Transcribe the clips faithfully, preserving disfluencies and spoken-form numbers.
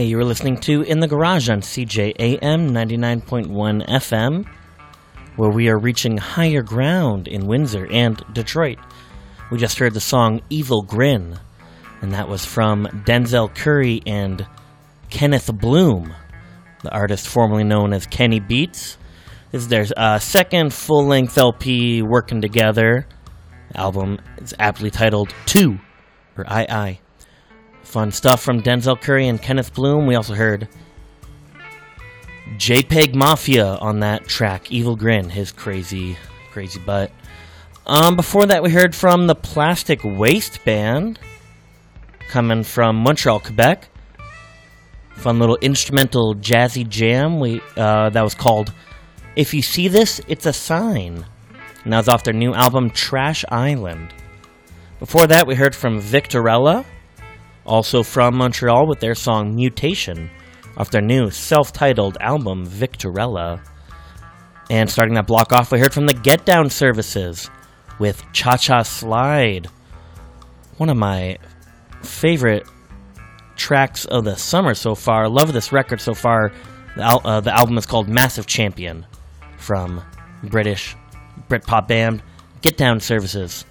Hey, you were listening to In the Garage on C J A M ninety-nine point one F M, where we are reaching higher ground in Windsor and Detroit. We just heard the song Evil Grin, and that was from Denzel Curry and Kenneth Bloom, the artist formerly known as Kenny Beats. This is their uh, second full-length L P working together. The album is aptly titled Two, or I I. Fun stuff from Denzel Curry and Kenneth Bloom. We also heard JPEG Mafia on that track, Evil Grin, his crazy, crazy butt. Um, before that, we heard from the Plastic Waste Band, coming from Montreal, Quebec. Fun little instrumental jazzy jam. We uh, that was called If You See This, It's a Sign. And that was off their new album, Trash Island. Before that, we heard from Victorella, also from Montreal, with their song Mutation, off their new self-titled album, Victorella. And starting that block off, we heard from the Get Down Services with Cha-Cha Slide. One of my favorite tracks of the summer so far. Love this record so far. The, al- uh, the album is called Massive Champion, from British Britpop band Get Down Services.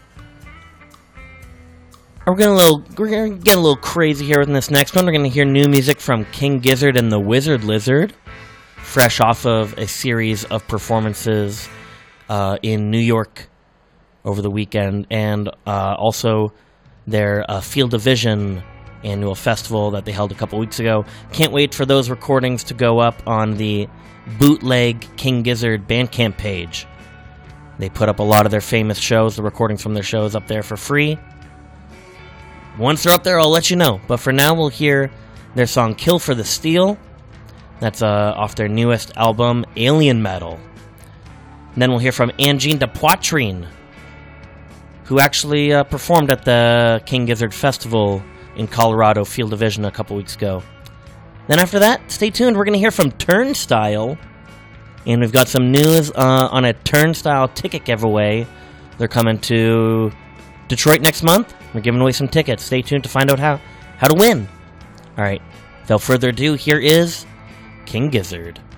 We're getting a little, we're gonna get a little crazy here with this next one. We're going to hear new music from King Gizzard and the Wizard Lizard, fresh off of a series of performances uh, in New York over the weekend, and uh, also their uh, Field of Vision annual festival that they held a couple weeks ago. Can't wait for those recordings to go up on the Bootleg King Gizzard Bandcamp page. They put up a lot of their famous shows, the recordings from their shows up there for free. Once they're up there, I'll let you know. But for now, we'll hear their song Kill for the Steel. That's uh, off their newest album, Alien Metal. And then we'll hear from Angine de Poitrine, who actually uh, performed at the King Gizzard Festival in Colorado, Field of Vision, a couple weeks ago. Then after that, stay tuned. We're going to hear from Turnstile. And we've got some news uh, on a Turnstile ticket giveaway. They're coming to Detroit next month. We're giving away some tickets. Stay tuned to find out how, how to win. All right. Without further ado, here is King Gizzard.